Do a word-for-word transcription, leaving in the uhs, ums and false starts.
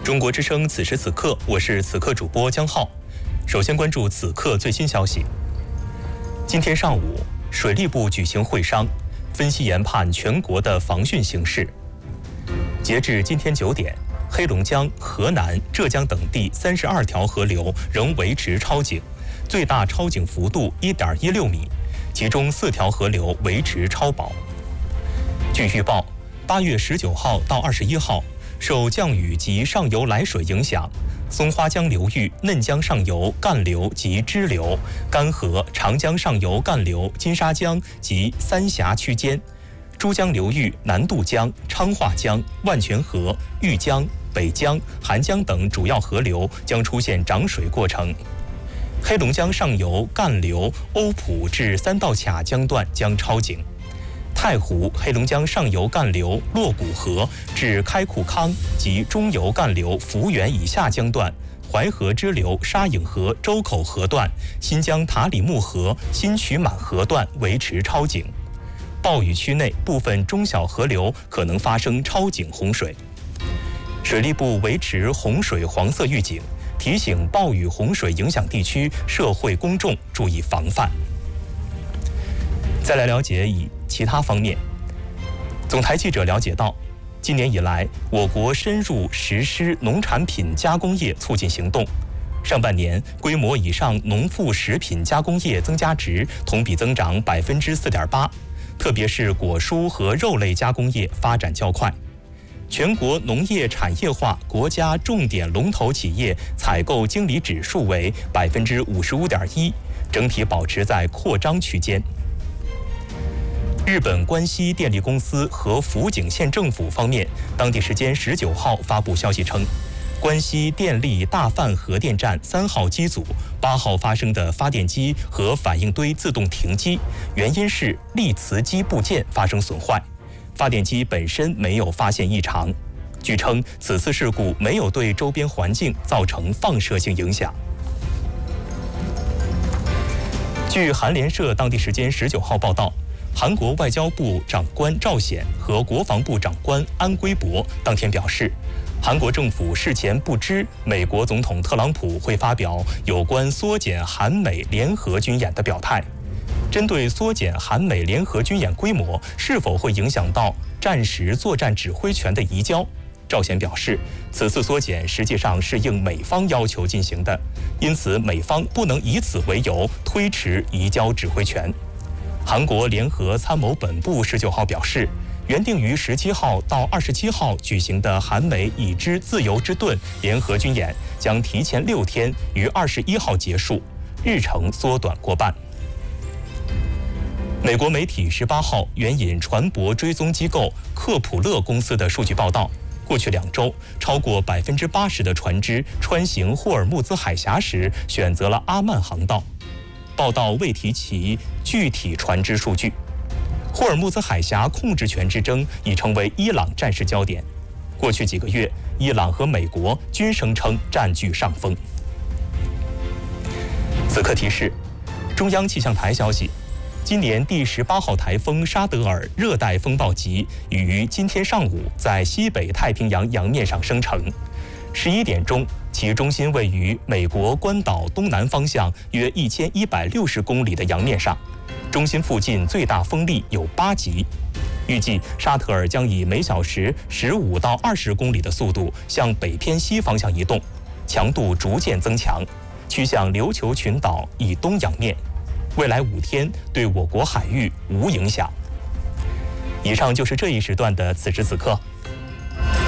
中国之声此时此刻，我是此刻主播江浩。首先关注此刻最新消息。今天上午，水利部举行会商，分析研判全国的防汛形势。截至今天九点，黑龙江、河南、浙江等地三十二条河流仍维持超警，最大超警幅度一点一六米，其中四条河流维持超保。据预报，八月十九号到二十一号。受降雨及上游来水影响，松花江流域嫩江上游干流及支流、干河、长江上游干流、金沙江及三峡区间，珠江流域南渡江、昌化江、万泉河、玉江、北江、韩江等主要河流将出现涨水过程。黑龙江上游干流欧普至三道卡江段将超警。太湖、黑龙江上游干流洛谷河至开库康及中游干流福源以下江段，淮河支流沙影河周口河段、新疆塔里木河新曲满河段维持超警。暴雨区内部分中小河流可能发生超警洪水。水利部维持洪水黄色预警，提醒暴雨洪水影响地区社会公众注意防范。再来了解以其他方面，总台记者了解到，今年以来，我国深入实施农产品加工业促进行动。上半年，规模以上农副食品加工业增加值同比增长百分之四点八，特别是果蔬和肉类加工业发展较快。全国农业产业化国家重点龙头企业采购经理指数为百分之五十五点一，整体保持在扩张区间。日本关西电力公司和福井县政府方面，当地时间十九号发布消息称，关西电力大范核电站三号机组八号发生的发电机和反应堆自动停机，原因是力磁机部件发生损坏，发电机本身没有发现异常。据称，此次事故没有对周边环境造成放射性影响。据韩联社当地时间十九号报道，韩国外交部长官赵显和国防部长官安圭博当天表示，韩国政府事前不知美国总统特朗普会发表有关缩减韩美联合军演的表态。针对缩减韩美联合军演规模是否会影响到战时作战指挥权的移交，赵显表示，此次缩减实际上是应美方要求进行的，因此美方不能以此为由推迟移交指挥权。韩国联合参谋本部十九号表示，原定于十七号到二十七号举行的韩美已知自由之盾联合军演将提前六天于二十一号结束，日程缩短过半。美国媒体十八号援引船舶追踪机构克普勒公司的数据报道，过去两周，超过百分之八十的船只穿行霍尔木兹海峡时选择了阿曼航道。报道未提其具体船只数据。霍尔木兹海峡控制权之争已成为伊朗战事焦点。过去几个月，伊朗和美国均声称占据上风。此刻提示：中央气象台消息，今年第十八号台风沙德尔热带风暴级已于今天上午在西北太平洋洋面上生成。十一点钟，其中心位于美国关岛东南方向约一千一百六十公里的洋面上，中心附近最大风力有八级。预计沙特尔将以每小时十五到二十公里的速度向北偏西方向移动，强度逐渐增强，趋向琉球群岛以东洋面。未来五天对我国海域无影响。以上就是这一时段的此时此刻。